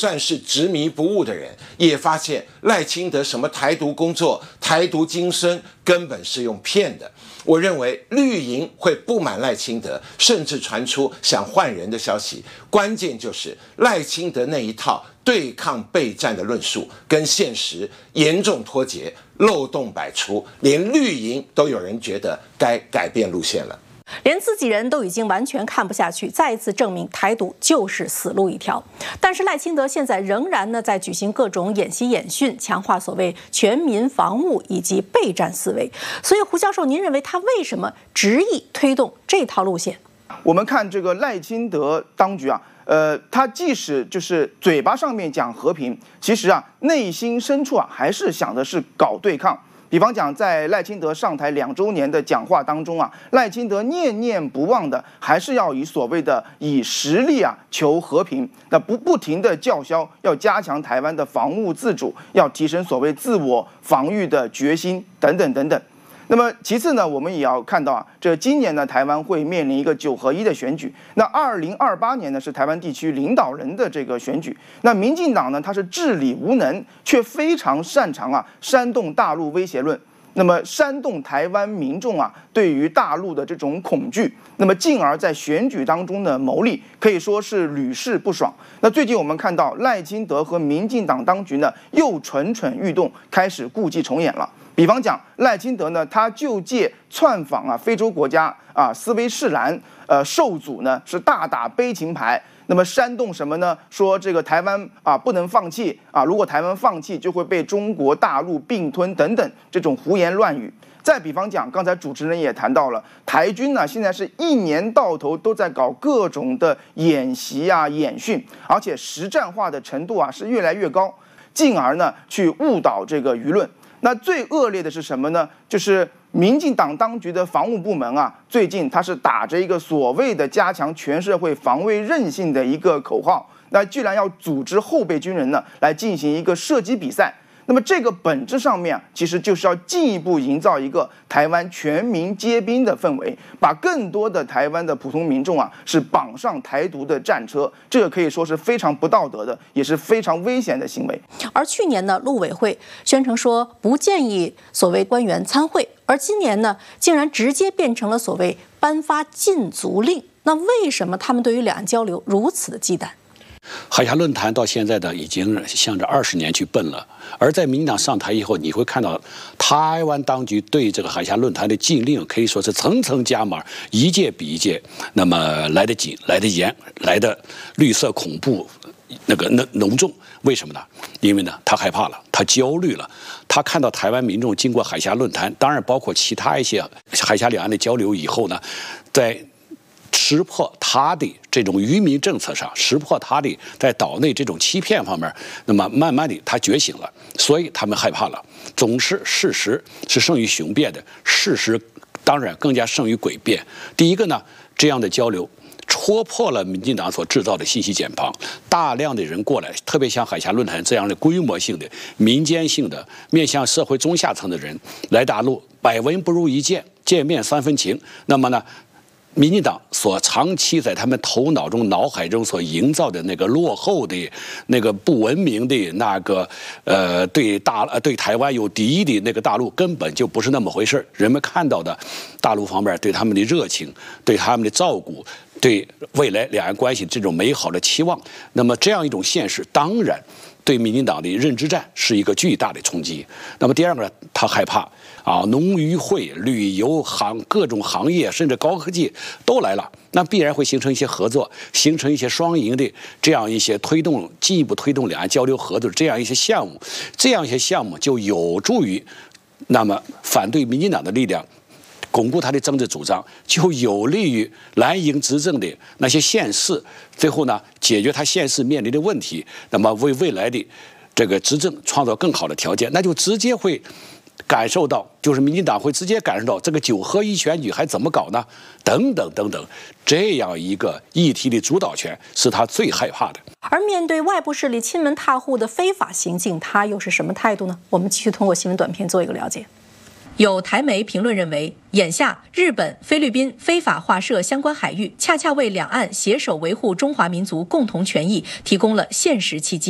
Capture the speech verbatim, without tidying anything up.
算是执迷不悟的人，也发现赖清德什么台独工作、台独精神根本是用骗的。我认为绿营会不满赖清德，甚至传出想换人的消息。关键就是赖清德那一套对抗备战的论述跟现实严重脱节，漏洞百出，连绿营都有人觉得该改变路线了。 连自己人都已经完全看不下去，再一次证明台独就是死路一条。但是赖清德现在仍然呢在举行各种演习演训，强化所谓全民防务以及备战思维。所以胡教授，您认为他为什么执意推动这套路线？ 我们看这个赖清德当局啊，呃，他即使就是嘴巴上面讲和平，其实啊内心深处啊还是想的是搞对抗。比方讲，在赖清德上台两周年的讲话当中啊，赖清德念念不忘的还是要以所谓的以实力啊求和平，那不不停的叫嚣要加强台湾的防务自主，要提升所谓自我防御的决心等等等等。那么其次呢，我们也要看到啊，这今年呢，台湾会面临一个九合一的选举。那二零二八年呢，是台湾地区领导人的这个选举。那民进党呢，他是治理无能，却非常擅长啊煽动大陆威胁论。那么煽动台湾民众啊对于大陆的这种恐惧，那么进而在选举当中的牟利，可以说是屡试不爽。那最近我们看到赖清德和民进党当局呢又蠢蠢欲动，开始故伎重演了。比方讲，赖清德呢，他就借窜访啊非洲国家啊斯威士兰，呃受阻呢是大打悲情牌。那么煽动什么呢？说这个台湾啊不能放弃啊，如果台湾放弃，就会被中国大陆并吞等等这种胡言乱语。再比方讲，刚才主持人也谈到了，台军呢现在是一年到头都在搞各种的演习啊、演训，而且实战化的程度啊是越来越高，进而呢去误导这个舆论。那最恶劣的是什么呢？就是民进党当局的防务部门啊，最近他是打着一个所谓的加强全社会防卫韧性的一个口号，那居然要组织后备军人呢来进行一个射击比赛。那么这个本质上面其实就是要进一步营造一个台湾全民皆兵的氛围，把更多的台湾的普通民众啊是绑上台独的战车，这个可以说是非常不道德的，也是非常危险的行为。 而去年呢，陆委会宣称说不建议所谓官员参会，而今年呢，竟然直接变成了所谓颁发禁足令。那为什么他们对于两岸交流如此的忌惮？ 海峡论坛到现在的已经向着二十年去奔了，而在民进党上台以后，你会看到台湾当局对这个海峡论坛的禁令可以说是层层加码，一届比一届那么来得紧、来得严、来的绿色恐怖那个浓浓重。为什么呢？因为呢，他害怕了，他焦虑了，他看到台湾民众经过海峡论坛，当然包括其他一些海峡两岸的交流以后呢，在识破他的这种愚民政策上，识破他的在岛内这种欺骗方面，那么慢慢的他觉醒了，所以他们害怕了。总是事实是胜于雄辩的，事实当然更加胜于诡辩。第一个呢，这样的交流戳破了民进党所制造的信息茧房，大量的人过来，特别像海峡论坛这样的规模性的、民间性的、面向社会中下层的人来大陆，百闻不如一见，见面三分情。那么呢，民进党所长期在他们头脑中、脑海中所营造的那个落后的、那个不文明的、那个呃对大呃对台湾有敌意的那个大陆，根本就不是那么回事。人们看到的大陆方面对他们的热情、对他们的照顾、对未来两岸关系这种美好的期望，那么这样一种现实，当然对民进党的认知战是一个巨大的冲击。那么第二个，他害怕啊，农渔会、旅游行各种行业，甚至高科技都来了，那必然会形成一些合作，形成一些双赢的这样一些推动，进一步推动两岸交流合作的这样一些项目，这样一些项目就有助于那么反对民进党的力量巩固他的政治主张，就有利于蓝营执政的那些县市，最后呢解决他县市面临的问题，那么为未来的这个执政创造更好的条件，那就直接会感受到，就是民进党会直接感受到这个九合一选举还怎么搞呢？等等等等，这样一个议题的主导权是他最害怕的。 而面对外部势力亲门踏户的非法行径，他又是什么态度呢？我们继续通过新闻短片做一个了解。有台媒评论认为，眼下日本、菲律宾非法划设相关海域，恰恰为两岸携手维护中华民族共同权益提供了现实契机。